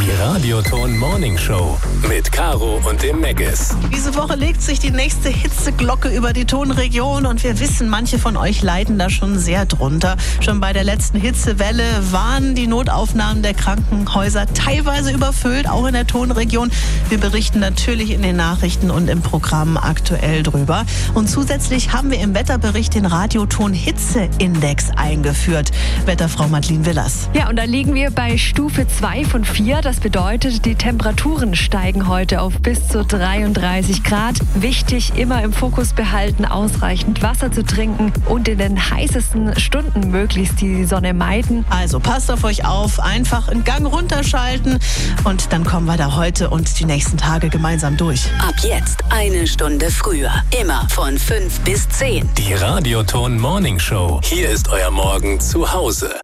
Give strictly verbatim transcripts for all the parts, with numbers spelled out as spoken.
Die Radioton Morning Show mit Caro und dem Meggis. Diese Woche legt sich die nächste Hitzeglocke über die Tonregion und wir wissen, manche von euch leiden da schon sehr drunter. Schon bei der letzten Hitzewelle waren die Notaufnahmen der Krankenhäuser teilweise überfüllt, auch in der Tonregion. Wir berichten natürlich in den Nachrichten und im Programm aktuell drüber. Und zusätzlich haben wir im Wetterbericht den Radioton Hitzeindex eingeführt. Wetterfrau Madeleine Willers. Ja, und da liegen wir bei Stufe zwei von vier. Das bedeutet, die Temperaturen steigen heute auf bis zu dreiunddreißig Grad. Wichtig, immer im Fokus behalten, ausreichend Wasser zu trinken und in den heißesten Stunden möglichst die Sonne meiden. Also passt auf euch auf, einfach einen Gang runterschalten und dann kommen wir da heute und die nächsten Tage gemeinsam durch. Ab jetzt eine Stunde früher. Immer von fünf bis zehn. Die Radioton Morning Show. Hier ist euer Morgen zu Hause.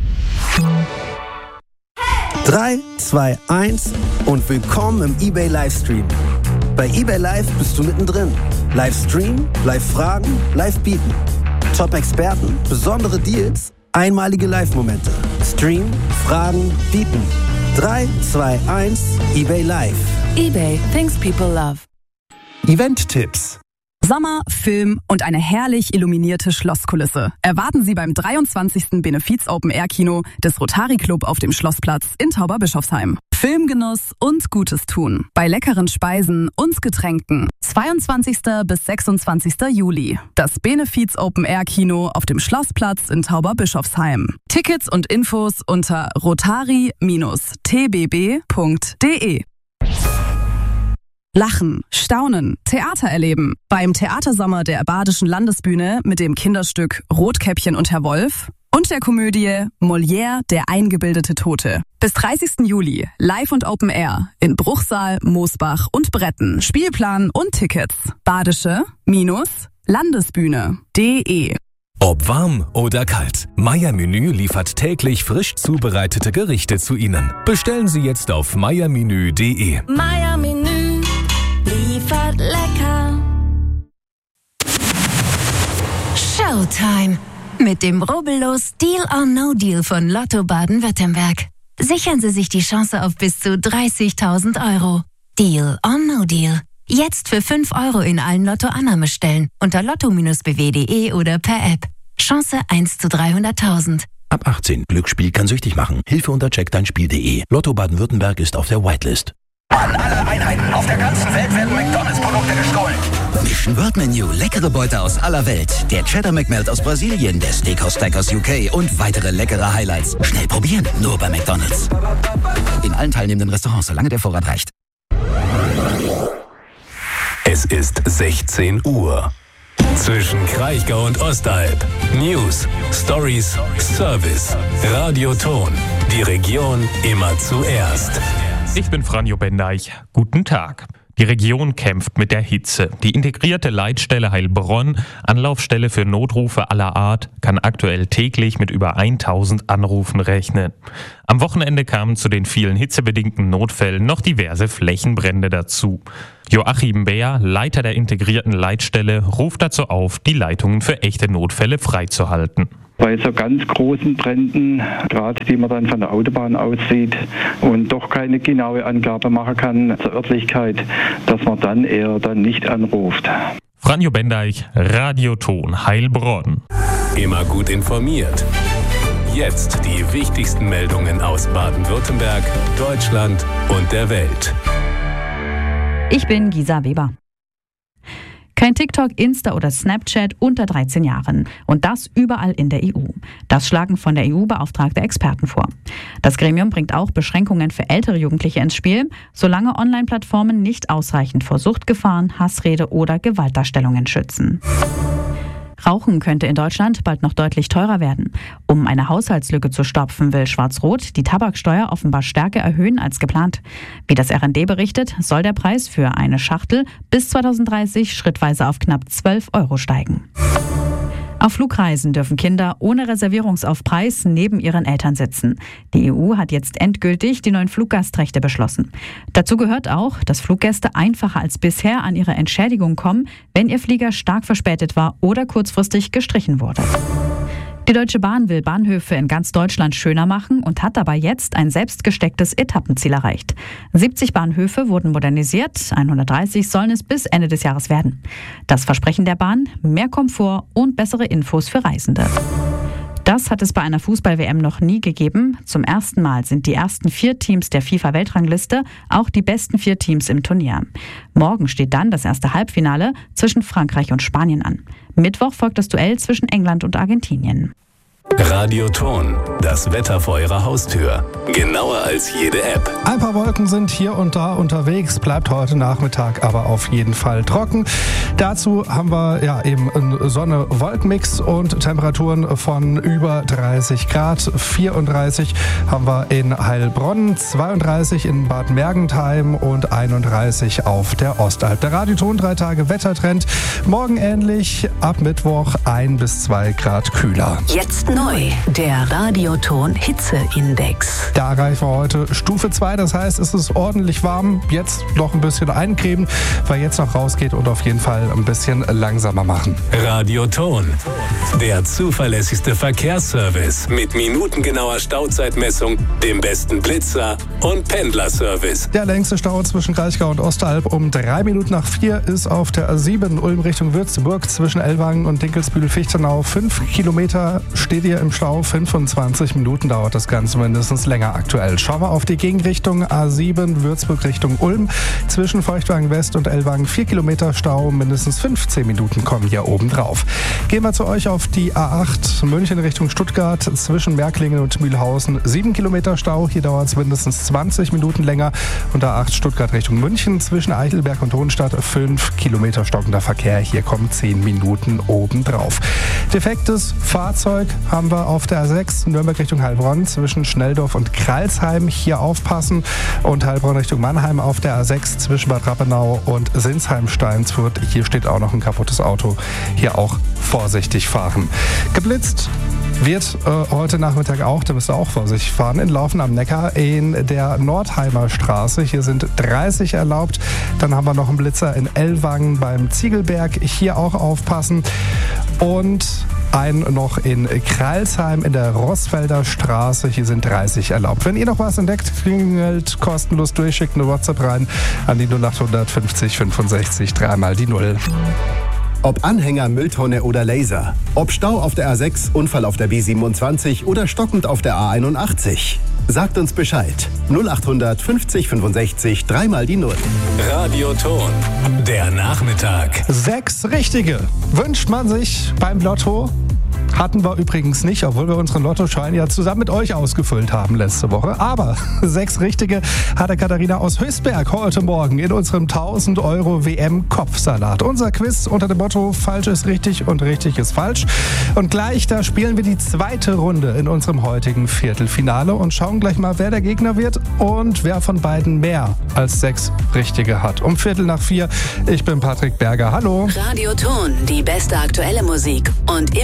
drei, zwei, eins und willkommen im eBay Livestream. Bei eBay Live bist du mittendrin. Livestream, Live-Fragen, Live-Bieten. Top-Experten, besondere Deals, einmalige Live-Momente. Stream, Fragen, Bieten. drei, zwei, eins, eBay Live. eBay, things people love. Event-Tipps. Sommer, Film und eine herrlich illuminierte Schlosskulisse erwarten Sie beim dreiundzwanzigsten Benefiz-Open-Air-Kino des Rotary Club auf dem Schlossplatz in Tauberbischofsheim. Filmgenuss und Gutes tun bei leckeren Speisen und Getränken. zweiundzwanzigsten bis sechsundzwanzigsten Juli. Das Benefiz-Open-Air-Kino auf dem Schlossplatz in Tauberbischofsheim. Tickets und Infos unter rotary Bindestrich t b b punkt d e. Lachen, staunen, Theater erleben. Beim Theatersommer der Badischen Landesbühne mit dem Kinderstück Rotkäppchen und Herr Wolf und der Komödie Molière, der eingebildete Tote. Bis dreißigsten Juli, live und Open Air in Bruchsal, Moosbach und Bretten. Spielplan und Tickets. Badische-Landesbühne punkt de. Ob warm oder kalt, Meier Menü liefert täglich frisch zubereitete Gerichte zu Ihnen. Bestellen Sie jetzt auf meiermenü punkt de. Meier Menü liefert lecker. Showtime mit dem rubbellos Deal or No Deal von Lotto Baden-Württemberg. Sichern Sie sich die Chance auf bis zu dreißigtausend Euro. Deal or No Deal. Jetzt für fünf Euro in allen Lotto-Annahmestellen unter lotto b w punkt de oder per App. Chance eins zu dreihunderttausend. Ab achtzehn. Glücksspiel kann süchtig machen. Hilfe unter check dein spiel punkt de. Lotto Baden-Württemberg ist auf der Whitelist. An alle Einheiten auf der ganzen Welt werden McDonalds-Produkte gestohlen. Mission World Menu, leckere Beute aus aller Welt. Der Cheddar McMelt aus Brasilien, der Steakhouse Steak aus U K und weitere leckere Highlights. Schnell probieren, nur bei McDonalds. In allen teilnehmenden Restaurants, solange der Vorrat reicht. Es ist sechzehn Uhr. Zwischen Kraichgau und Ostalb. News, Stories, Service. Radioton. Die Region immer zuerst. Ich bin Franjo Bendeich. Guten Tag. Die Region kämpft mit der Hitze. Die integrierte Leitstelle Heilbronn, Anlaufstelle für Notrufe aller Art, kann aktuell täglich mit über tausend Anrufen rechnen. Am Wochenende kamen zu den vielen hitzebedingten Notfällen noch diverse Flächenbrände dazu. Joachim Beer, Leiter der integrierten Leitstelle, ruft dazu auf, die Leitungen für echte Notfälle freizuhalten. Bei so ganz großen Bränden, gerade die man dann von der Autobahn aus sieht und doch keine genaue Angabe machen kann zur Örtlichkeit, dass man dann eher dann nicht anruft. Franjo Bendeich, Radioton Heilbronn. Immer gut informiert. Jetzt die wichtigsten Meldungen aus Baden-Württemberg, Deutschland und der Welt. Ich bin Gisa Weber. Kein TikTok, Insta oder Snapchat unter dreizehn Jahren. Und das überall in der E U. Das schlagen von der E U beauftragte Experten vor. Das Gremium bringt auch Beschränkungen für ältere Jugendliche ins Spiel, solange Online-Plattformen nicht ausreichend vor Suchtgefahren, Hassrede oder Gewaltdarstellungen schützen. Rauchen könnte in Deutschland bald noch deutlich teurer werden. Um eine Haushaltslücke zu stopfen, will Schwarz-Rot die Tabaksteuer offenbar stärker erhöhen als geplant. Wie das R N D berichtet, soll der Preis für eine Schachtel bis zweitausenddreißig schrittweise auf knapp zwölf Euro steigen. Auf Flugreisen dürfen Kinder ohne Reservierungsaufpreis neben ihren Eltern sitzen. Die E U hat jetzt endgültig die neuen Fluggastrechte beschlossen. Dazu gehört auch, dass Fluggäste einfacher als bisher an ihre Entschädigung kommen, wenn ihr Flieger stark verspätet war oder kurzfristig gestrichen wurde. Die Deutsche Bahn will Bahnhöfe in ganz Deutschland schöner machen und hat dabei jetzt ein selbstgestecktes Etappenziel erreicht. siebzig Bahnhöfe wurden modernisiert, hundertdreißig sollen es bis Ende des Jahres werden. Das Versprechen der Bahn: mehr Komfort und bessere Infos für Reisende. Das hat es bei einer Fußball-W M noch nie gegeben. Zum ersten Mal sind die ersten vier Teams der FIFA-Weltrangliste auch die besten vier Teams im Turnier. Morgen steht dann das erste Halbfinale zwischen Frankreich und Spanien an. Mittwoch folgt das Duell zwischen England und Argentinien. Radioton, das Wetter vor Ihrer Haustür. Genauer als jede App. Ein paar Wolken sind hier und da unterwegs, bleibt heute Nachmittag aber auf jeden Fall trocken. Dazu haben wir ja eben einen Sonne-Wolkenmix und Temperaturen von über dreißig Grad. vierunddreißig haben wir in Heilbronn, zweiunddreißig in Bad Mergentheim und einunddreißig auf der Ostalb. Der Radioton, drei Tage Wettertrend. Morgen ähnlich, ab Mittwoch ein bis zwei Grad kühler. Jetzt neu, der Radioton Hitzeindex. Da erreichen wir heute Stufe zwei, das heißt, es ist ordentlich warm. Jetzt noch ein bisschen eincremen, weil jetzt noch rausgeht und auf jeden Fall ein bisschen langsamer machen. Radioton, der zuverlässigste Verkehrsservice mit minutengenauer Stauzeitmessung, dem besten Blitzer und Pendlerservice. Der längste Stau zwischen Kraichgau und Ostalb um drei Minuten nach vier ist auf der A sieben Ulm Richtung Würzburg zwischen Ellwangen und Dinkelsbühl-Fichtenau. Fünf Kilometer steht ihr im Stau, fünfundzwanzig Minuten dauert das Ganze mindestens länger aktuell. Schauen wir auf die Gegenrichtung A sieben Würzburg Richtung Ulm. Zwischen Feuchtwagen West und Ellwangen vier Kilometer Stau, mindestens fünfzehn Minuten kommen hier oben drauf. Gehen wir zu euch auf die A acht München Richtung Stuttgart zwischen Märklingen und Mühlhausen. sieben Kilometer Stau, hier dauert es mindestens zwanzig Minuten länger. Und A acht Stuttgart Richtung München zwischen Eichelberg und Hohenstadt fünf Kilometer stockender Verkehr. Hier kommen zehn Minuten oben drauf. Defektes Fahrzeug haben wir auf der A sechs Nürnberg Richtung Heilbronn zwischen Schnelldorf und Kralsheim. Hier aufpassen. Und Heilbronn Richtung Mannheim auf der A sechs zwischen Bad Rappenau und Sinsheim-Steinsfurt. Hier steht auch noch ein kaputtes Auto. Hier auch vorsichtig fahren. Geblitzt wird äh, heute Nachmittag auch, da müsst ihr auch vorsichtig fahren, in Laufen am Neckar in der Nordheimer Straße. Hier sind dreißig erlaubt. Dann haben wir noch einen Blitzer in Ellwangen beim Ziegelberg. Hier auch aufpassen. Und ein noch in Kralsheim in der Rossfelder Straße. Hier sind dreißig erlaubt. Wenn ihr noch was entdeckt, klingelt kostenlos durch, schickt eine WhatsApp rein an die null acht fünfzig fünfundsechzig dreimal die null. Ob Anhänger, Mülltonne oder Laser. Ob Stau auf der A sechs, Unfall auf der B siebenundzwanzig oder stockend auf der A einundachtzig. Sagt uns Bescheid. null acht fünfzig fünfundsechzig dreimal die null. Radioton, der Nachmittag. Sechs Richtige wünscht man sich beim Lotto. Hatten wir übrigens nicht, obwohl wir unseren Lottoschein ja zusammen mit euch ausgefüllt haben letzte Woche. Aber sechs Richtige hatte Katharina aus Höchstberg heute Morgen in unserem tausend Euro W M-Kopfsalat. Unser Quiz unter dem Motto Falsch ist richtig und richtig ist falsch. Und gleich, da spielen wir die zweite Runde in unserem heutigen Viertelfinale und schauen gleich mal, wer der Gegner wird und wer von beiden mehr als sechs Richtige hat. Um Viertel nach vier, ich bin Patrick Berger. Hallo. Radioton, die beste aktuelle Musik und